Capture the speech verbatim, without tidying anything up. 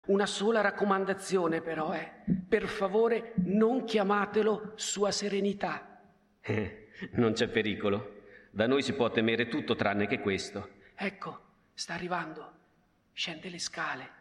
Una sola raccomandazione però è, per favore non chiamatelo Sua Serenità. Eh, non c'è pericolo. Da noi si può temere tutto tranne che questo. Ecco, sta arrivando. Scende le scale.